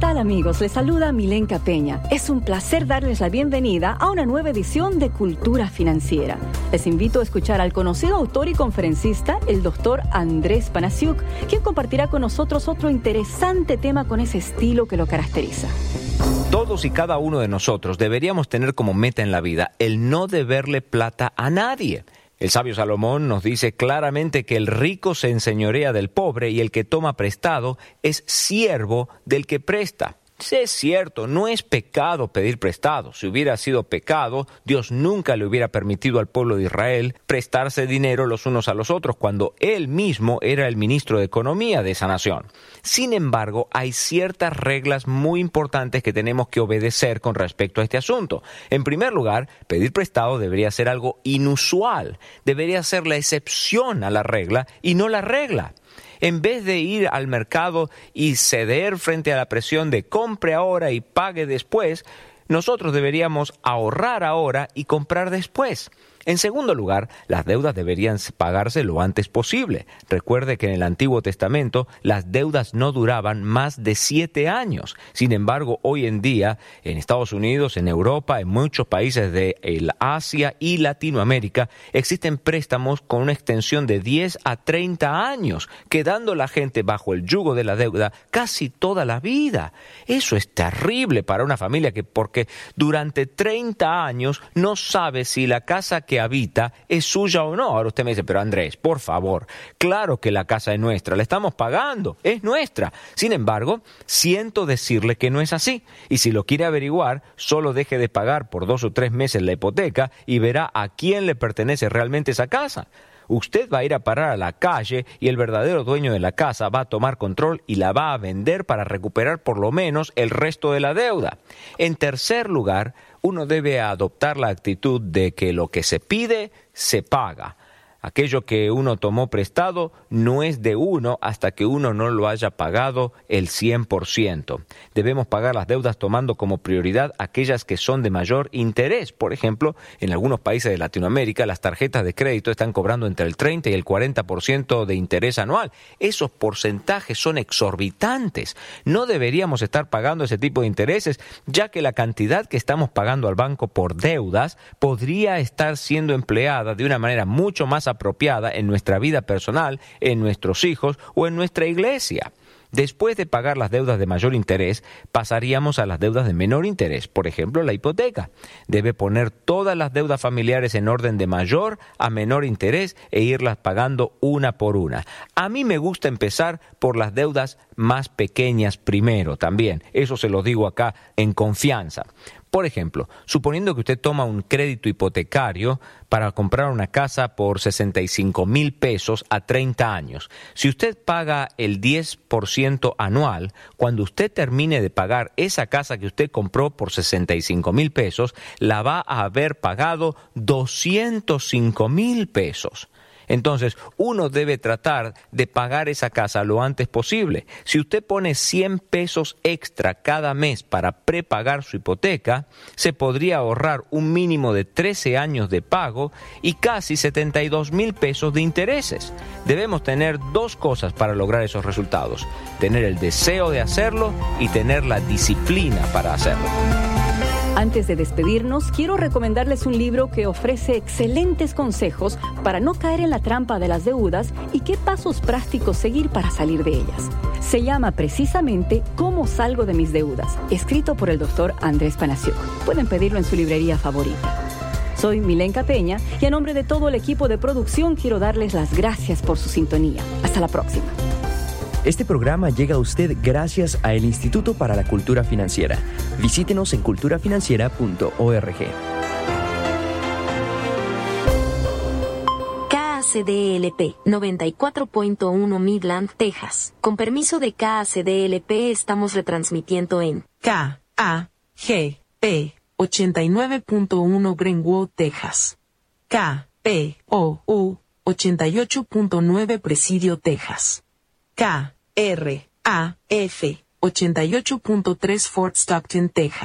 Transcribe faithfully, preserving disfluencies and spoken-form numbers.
tal, amigos? Les saluda Milenka Peña. Es un placer darles la bienvenida a una nueva edición de Cultura Financiera. Les invito a escuchar al conocido autor y conferencista, el doctor Andrés Panasiuk, quien compartirá con nosotros otro interesante tema con ese estilo que lo caracteriza. Todos y cada uno de nosotros deberíamos tener como meta en la vida el no deberle plata a nadie. El sabio Salomón nos dice claramente que el rico se enseñorea del pobre y el que toma prestado es siervo del que presta. Sí, es cierto, no es pecado pedir prestado. Si hubiera sido pecado, Dios nunca le hubiera permitido al pueblo de Israel prestarse dinero los unos a los otros cuando él mismo era el ministro de Economía de esa nación. Sin embargo, hay ciertas reglas muy importantes que tenemos que obedecer con respecto a este asunto. En primer lugar, pedir prestado debería ser algo inusual. Debería ser la excepción a la regla y no la regla. En vez de ir al mercado y ceder frente a la presión de compre ahora y pague después, nosotros deberíamos ahorrar ahora y comprar después. En segundo lugar, las deudas deberían pagarse lo antes posible. Recuerde que en el Antiguo Testamento las deudas no duraban más de siete años. Sin embargo, hoy en día, en Estados Unidos, en Europa, en muchos países de el Asia y Latinoamérica, existen préstamos con una extensión de diez a treinta años, quedando la gente bajo el yugo de la deuda casi toda la vida. Eso es terrible para una familia que porque durante treinta años no sabe si la casa que habita es suya o no. Ahora usted me dice, pero Andrés, por favor, claro que la casa es nuestra, la estamos pagando, es nuestra. Sin embargo, siento decirle que no es así. Y si lo quiere averiguar, solo deje de pagar por dos o tres meses la hipoteca y verá a quién le pertenece realmente esa casa. Usted va a ir a parar a la calle y el verdadero dueño de la casa va a tomar control y la va a vender para recuperar por lo menos el resto de la deuda. En tercer lugar, uno debe adoptar la actitud de que lo que se pide, se paga. Aquello que uno tomó prestado no es de uno hasta que uno no lo haya pagado el cien por ciento. Debemos pagar las deudas tomando como prioridad aquellas que son de mayor interés. Por ejemplo, en algunos países de Latinoamérica las tarjetas de crédito están cobrando entre el treinta y el cuarenta por ciento de interés anual. Esos porcentajes son exorbitantes. No deberíamos estar pagando ese tipo de intereses, ya que la cantidad que estamos pagando al banco por deudas podría estar siendo empleada de una manera mucho más apropiada en nuestra vida personal, en nuestros hijos o en nuestra iglesia. Después de pagar las deudas de mayor interés, pasaríamos a las deudas de menor interés, por ejemplo, la hipoteca. Debe poner todas las deudas familiares en orden de mayor a menor interés e irlas pagando una por una. A mí me gusta empezar por las deudas más pequeñas primero también. Eso se lo digo acá en confianza. Por ejemplo, suponiendo que usted toma un crédito hipotecario para comprar una casa por sesenta y cinco mil pesos a treinta años. Si usted paga el diez por ciento anual, cuando usted termine de pagar esa casa que usted compró por sesenta y cinco mil pesos, la va a haber pagado doscientos cinco mil pesos. Entonces, uno debe tratar de pagar esa casa lo antes posible. Si usted pone cien pesos extra cada mes para prepagar su hipoteca, se podría ahorrar un mínimo de trece años de pago y casi setenta y dos mil pesos de intereses. Debemos tener dos cosas para lograr esos resultados: tener el deseo de hacerlo y tener la disciplina para hacerlo. Antes de despedirnos, quiero recomendarles un libro que ofrece excelentes consejos para no caer en la trampa de las deudas y qué pasos prácticos seguir para salir de ellas. Se llama precisamente ¿Cómo salgo de mis deudas?, escrito por el doctor Andrés Panasiuk. Pueden pedirlo en su librería favorita. Soy Milenka Peña y a nombre de todo el equipo de producción quiero darles las gracias por su sintonía. Hasta la próxima. Este programa llega a usted gracias a el Instituto para la Cultura Financiera. Visítenos en cultura financiera punto org. K A C D L P noventa y cuatro punto uno Midland, Texas. Con permiso de K A C D L P estamos retransmitiendo en K A G P ochenta y nueve punto uno Greenwood, Texas. K P O U ochenta y ocho punto nueve Presidio, Texas. K R A F ochenta y ocho punto tres Fort Stockton, Texas.